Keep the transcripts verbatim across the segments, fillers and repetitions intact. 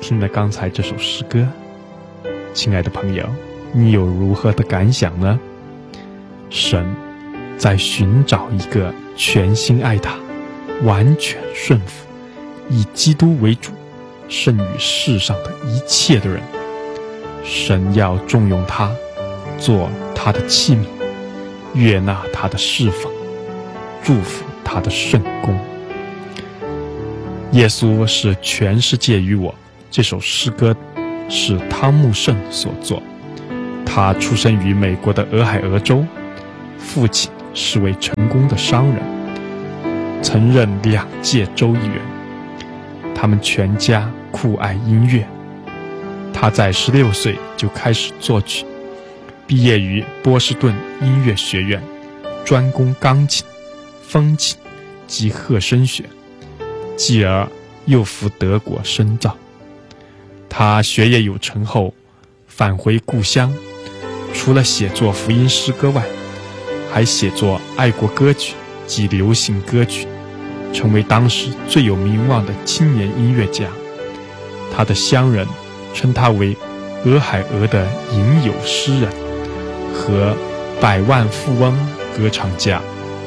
听了刚才这首诗歌，亲爱的朋友，你有如何的感想呢？神在寻找一个全心爱他、完全顺服、以基督为主、胜于世上的一切的人。神要重用他，做他的器皿，悦纳他的侍奉，祝福他的圣工。耶稣是全世界与我，这首诗歌是汤木胜所作。他出生于美国的俄亥俄州，父亲是位成功的商人，曾任两届州议员。他们全家酷爱音乐，他在十六岁就开始作曲，毕业于波士顿音乐学院，专攻钢琴、风琴及和声学，继而又赴德国深造。他学业有成后返回故乡，除了写作福音诗歌外，还写作爱国歌曲及流行歌曲，成为当时最有名望的青年音乐家。他的乡人称他为俄亥俄的吟游诗人和百万富翁歌唱家。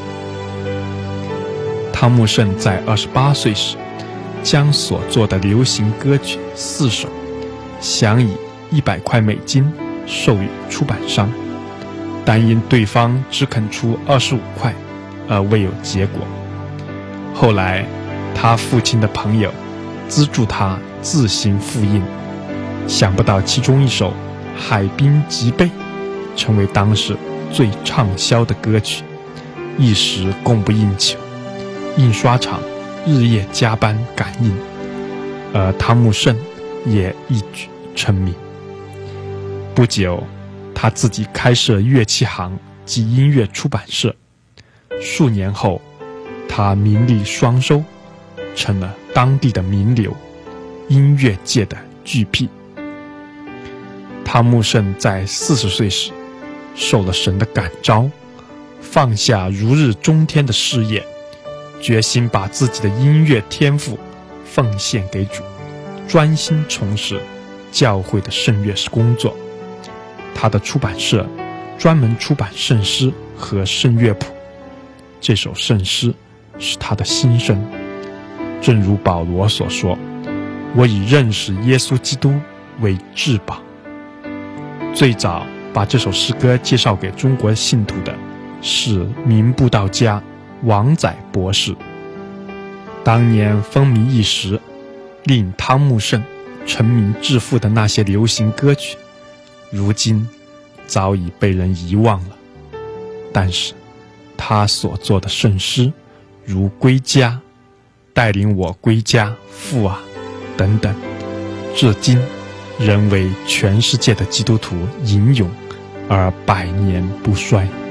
汤木胜在二十八岁时，将所作的流行歌曲四首，想以一百块美金授予出版商，但因对方只肯出二十五块，而未有结果。后来，他父亲的朋友资助他自行复印，想不到其中一首《海滨吉贝》成为当时最畅销的歌曲，一时供不应求，印刷厂日夜加班赶印，而汤木胜也一举成名。不久，他自己开设乐器行及音乐出版社。数年后，他名利双收，成了当地的名流，音乐界的巨擘。汤木胜在四十岁时，受了神的感召，放下如日中天的事业，决心把自己的音乐天赋奉献给主，专心从事教会的圣乐工作。他的出版社专门出版圣诗和圣乐谱，这首圣诗是他的心声。正如保罗所说，我以认识耶稣基督为至宝。最早把这首诗歌介绍给中国信徒的是名布道家王载博士。当年风靡一时，令汤木胜成名致富的那些流行歌曲，如今早已被人遗忘了。但是他所做的圣诗，如归家、带领我归家、父啊等等，至今仍为全世界的基督徒吟咏，而百年不衰。